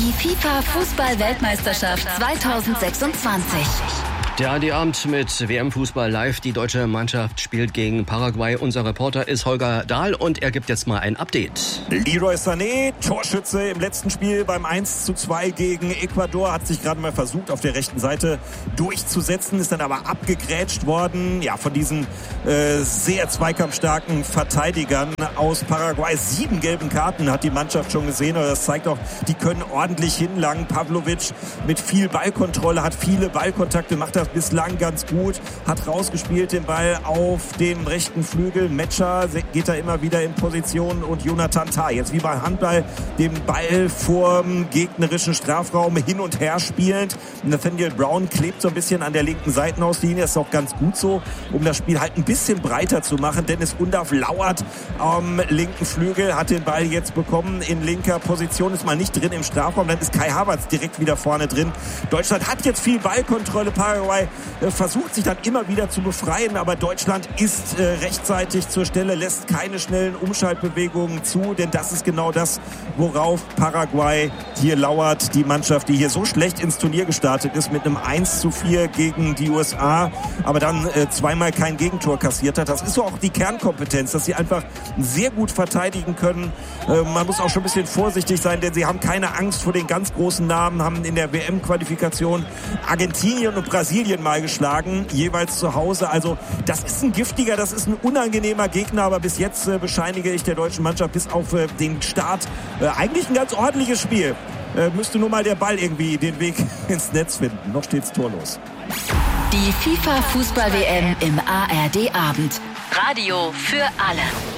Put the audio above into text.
Die FIFA-Fußball-Weltmeisterschaft 2026. Der ARD-Abend mit WM-Fußball live. Die deutsche Mannschaft spielt gegen Paraguay. Unser Reporter ist Holger Dahl und er gibt jetzt mal ein Update. Leroy Sané, Torschütze im letzten Spiel beim 1:2 gegen Ecuador, hat sich gerade mal versucht, auf der rechten Seite durchzusetzen, ist dann aber abgegrätscht worden, ja, von diesen sehr zweikampfstarken Verteidigern aus Paraguay. 7 gelben Karten hat die Mannschaft schon gesehen, aber das zeigt auch, die können ordentlich hinlangen. Pavlovic mit viel Ballkontrolle, hat viele Ballkontakte, macht das bislang ganz gut, hat rausgespielt den Ball auf dem rechten Flügel. Metscher geht da immer wieder in Position und Jonathan Tah, jetzt wie beim Handball, den Ball vorm gegnerischen Strafraum hin und her spielend. Nathaniel Brown klebt so ein bisschen an der linken Seitenauslinie, ist auch ganz gut so, um das Spiel halt ein bisschen breiter zu machen. Dennis Undav lauert am linken Flügel, hat den Ball jetzt bekommen in linker Position, ist mal nicht drin im Strafraum, dann ist Kai Havertz direkt wieder vorne drin. Deutschland hat jetzt viel Ballkontrolle, Paraguay versucht sich dann immer wieder zu befreien, aber Deutschland ist rechtzeitig zur Stelle, lässt keine schnellen Umschaltbewegungen zu, denn das ist genau das, worauf Paraguay hier lauert. Die Mannschaft, die hier so schlecht ins Turnier gestartet ist mit einem 1:4 gegen die USA, aber dann zweimal kein Gegentor kassiert hat. Das ist so auch die Kernkompetenz, dass sie einfach sehr gut verteidigen können. Man muss auch schon ein bisschen vorsichtig sein, denn sie haben keine Angst vor den ganz großen Namen, haben in der WM-Qualifikation Argentinien und Brasilien mal geschlagen, jeweils zu Hause. Also das ist ein giftiger, das ist ein unangenehmer Gegner, aber bis jetzt bescheinige ich der deutschen Mannschaft bis auf den Start eigentlich ein ganz ordentliches Spiel. Müsste nur mal der Ball irgendwie den Weg ins Netz finden. Noch steht's torlos. Die FIFA-Fußball-WM im ARD-Abend. Radio für alle.